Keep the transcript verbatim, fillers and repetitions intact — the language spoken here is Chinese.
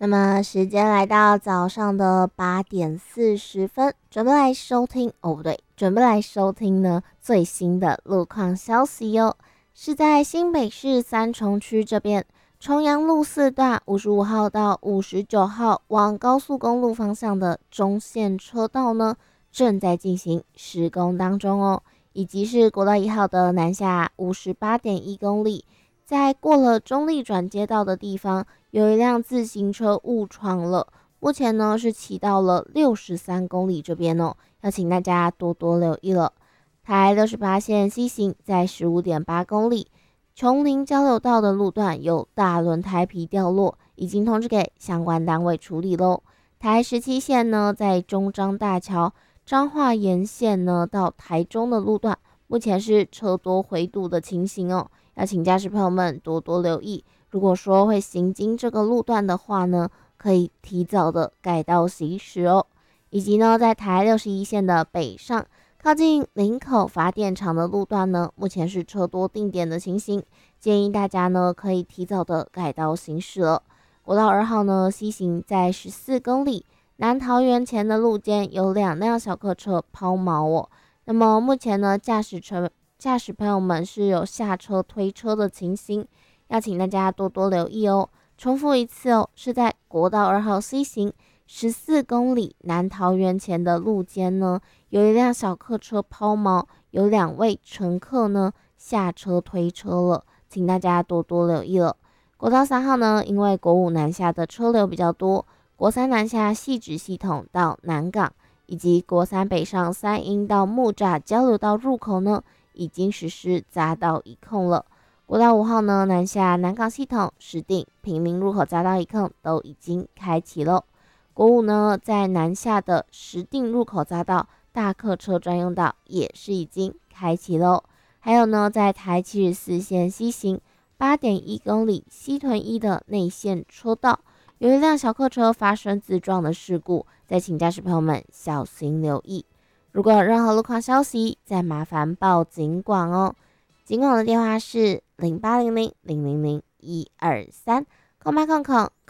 那么时间来到早上的八点四十分，准备来收听哦，不对，准备来收听呢最新的路况消息哟。是在新北市三重区这边，重阳路四段五十五号到五十九号往高速公路方向的中线车道呢，正在进行施工当中哦，以及是国道一号的南下五十八点一公里。在过了中立转接道的地方，有一辆自行车误闯了，目前呢是骑到了六十三公里这边哦，要请大家多多留意了。台六十八线西行在十五点八公里，琼林交流道的路段有大轮胎皮掉落，已经通知给相关单位处理喽。台十七线呢，在中彰大桥彰化沿线呢到台中的路段，目前是车多回堵的情形哦。要请驾驶朋友们多多留意，如果说会行经这个路段的话呢，可以提早的改道行驶哦。以及呢，在台六十一线的北上，靠近林口发电厂的路段呢，目前是车多定点的情形，建议大家呢可以提早的改道行驶了。国道二号呢，西行在十四公里，南桃园前的路肩有两辆小客车抛锚哦。那么目前呢，驾驶车驾驶朋友们是有下车推车的情形，要请大家多多留意哦。重复一次哦，是在国道二号 C 行十四公里南桃园前的路肩呢，有一辆小客车抛锚，有两位乘客呢下车推车了，请大家多多留意了。国道三号呢，因为国五南下的车流比较多，国三南下汐止系统到南港，以及国三北上三营到木栅交流道入口呢，已经实施匝道一控了。国道五号呢，南下南港系统、石碇、平林入口匝道一控都已经开启了。国五呢，在南下的石碇入口匝道大客车专用道也是已经开启喽。还有呢，在台七十四线西行八点一公里西屯一的内线车道，有一辆小客车发生自撞的事故，再请驾驶朋友们小心留意。如果有任何路况消息，再麻烦报警广哦。警广的电话是零八零零零零零一二三，空麦空空